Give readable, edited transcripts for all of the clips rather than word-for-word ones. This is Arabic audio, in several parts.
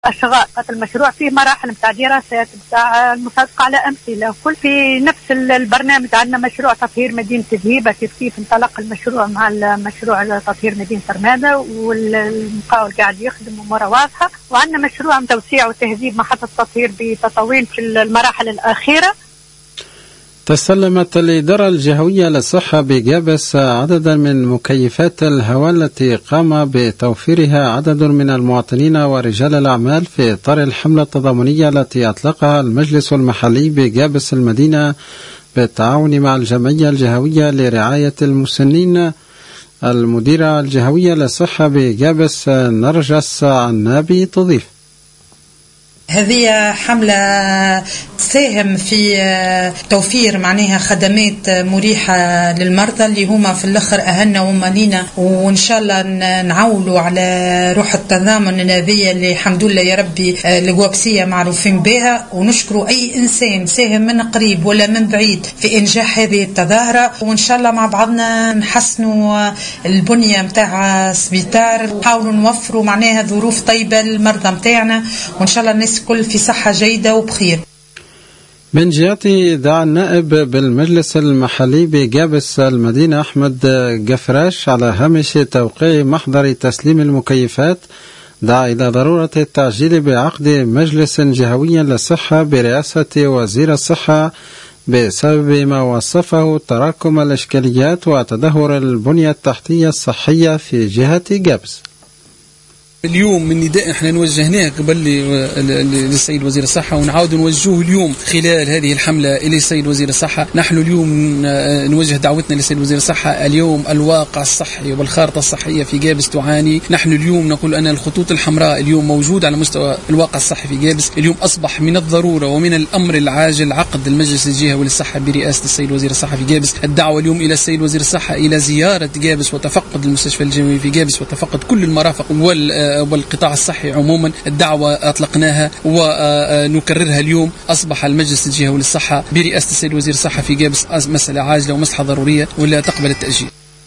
أشغال. المشروع فيه مراحل متاع دراسات متاع المصادقة على أمثلة، كل في نفس البرنامج. عندنا مشروع تطهير مدينة ذهيبة، كيف انطلق المشروع مع المشروع تطهير مدينة رمادة، والمقاول قاعد يخدم أموره واضحة. وعندنا مشروع توسيع وتهذيب محطة تطهير بتطويل في المراحل الأخيرة. تسلمت الإدارة الجهوية للصحة بجابس عددا من مكيفات الهواء التي قام بتوفيرها عدد من المواطنين ورجال الأعمال في إطار الحملة التضامنية التي أطلقها المجلس المحلي بجابس المدينة بالتعاون مع الجمعية الجهوية لرعاية المسنين. المديرة الجهوية للصحة بجابس نرجس عنابي تضيف: هذه حملة تساهم في توفير معناها خدمات مريحة للمرضى اللي هما في الآخر أهلنا ومالينا، وإن شاء الله نعولوا على روح التضامن النبية اللي الحمد لله يا ربي القوابسية معروفين بها. ونشكروا أي إنسان ساهم من قريب ولا من بعيد في إنجاح هذه التظاهرة، وإن شاء الله مع بعضنا نحسنوا البنية متاع سبيطار، نحاولوا نوفروا معناها ظروف طيبة للمرضى متاعنا، وإن شاء الله الناس كل في صحة جيدة وبخير. من جهته دعا النائب بالمجلس المحلي بجابس المدينة أحمد جفراش على هامش توقيع محضر تسليم المكيفات، دعا إلى ضرورة التعجيل بعقد مجلس جهوي للصحة برئاسة وزير الصحة بسبب ما وصفه تراكم الإشكاليات وتدهور البنية التحتية الصحية في جهة جابس. اليوم من نداء احنا نوجهناه قبل للسيد وزير الصحة، ونعاود نوجهه اليوم خلال هذه الحملة إلى السيد وزير الصحة. نحن اليوم نوجه دعوتنا للسيد وزير الصحة. اليوم الواقع الصحي والخارطة الصحية في جابس تعاني. نحن اليوم نقول أن الخطوط الحمراء اليوم موجودة على مستوى الواقع الصحي في جابس. اليوم أصبح من الضرورة ومن الأمر العاجل عقد المجلس الجهوي للصحة برئاسة السيد وزير الصحة في جابس. الدعوة اليوم إلى السيد وزير الصحة إلى زيارة جابس وتفقد المستشفى الجهوي في جابس وتفقد كل المرافق والقطاع الصحي عموما. الدعوة أطلقناها ونكررها اليوم. أصبح المجلس الجهوي للصحة برئاسة السيد وزير الصحة في جابس مسألة عاجلة ومصلحة ضرورية ولا تقبل التأجيل.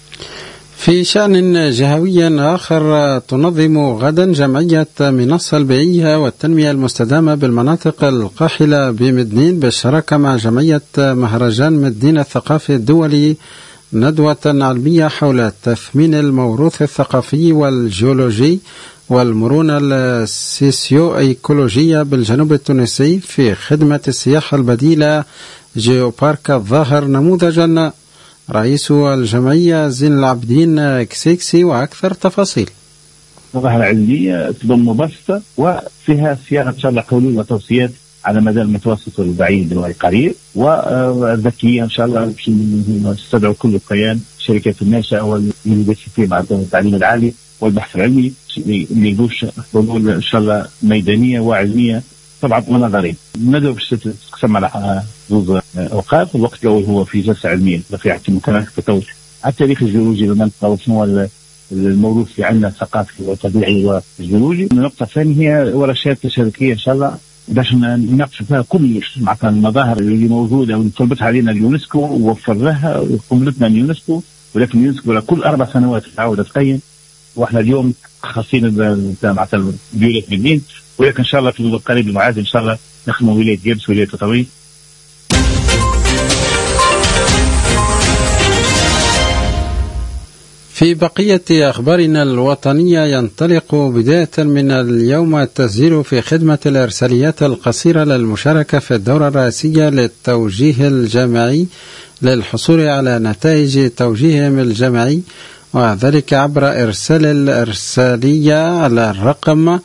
في شأن جهوي آخر، تنظم غدا جمعية منصة البيئية والتنمية المستدامة بالمناطق القاحلة بمدنين بالشراكة مع جمعية مهرجان مدنين الثقافي الدولي ندوة علمية حول تثمين الموروث الثقافي والجيولوجي والمرونة السيسيو ايكولوجية بالجنوب التونسي في خدمة السياحة البديلة جيوبارك الظاهر نموذجا. رئيس الجمعية زين العابدين كسيكسي وأكثر تفاصيل. ظاهرة علمية تضم مبسطة وفيها صياغة إن شاء الله حلول وتوصيات على مدى المتوسط والبعيد والقريب، وذكية إن شاء الله تستدعو كل القيام الشركات الناشئة واليونيفرسيتي مع التعليم العالي والبحث العلمي اللي يدوش حلول إن شاء الله ميدانية وعلمية طبعا ونظرية. الندوة باش تقسم على زوج أوقات. الوقت الأول هو في جلسة علمية رفيعة المكانات كتوش على التاريخ الجيولوجي للمنطقة وشنو الموروث اللي عندنا الثقافي والطبيعي والجيولوجي. النقطة الثانية هي ورشات تشاركية إن شاء الله باش نناقش فيها كل معناتها المظاهر اللي موجودة واللي طلبتها علينا اليونسكو ووفر لها وقبلتنا اليونسكو، ولكن اليونسكو كل 4 سنوات تعاود تقيم، واحنا اليوم خاصين معناتها بولاية مدنين، ولكن ان شاء الله في القريب المعاد ان شاء الله نخدموا ولاية جابس ولاية تطاوين. في بقية أخبارنا الوطنية، ينطلق بداية من اليوم التسجيل في خدمة الإرساليات القصيرة للمشاركة في الدورة الرئاسية للتوجيه الجامعي للحصول على نتائج توجيههم الجامعي، وذلك عبر إرسال الإرسالية على الرقم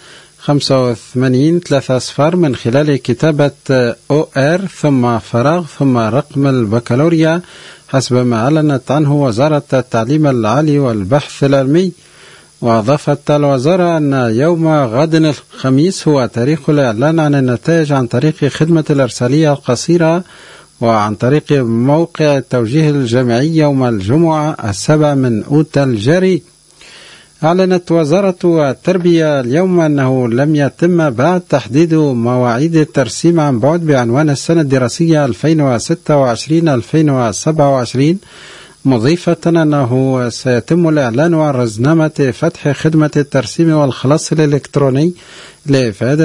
8530 من خلال كتابة OR ثم فراغ ثم رقم البكالوريا حسب ما أعلنت عنه وزارة التعليم العالي والبحث العلمي. وأضافت الوزارة أن يوم غد الخميس هو تاريخ الإعلان عن النتائج عن طريق خدمة الإرسالية القصيرة وعن طريق موقع التوجيه الجامعي يوم الجمعة 7 أوت الجاري. أعلنت وزارة التربية اليوم أنه لم يتم بعد تحديد مواعيد الترسيم عن بعد بعنوان السنة الدراسية 2026-2027، مضيفة أنه سيتم الإعلان عن رزنامة فتح خدمة الترسيم والخلاص الإلكتروني لإفادة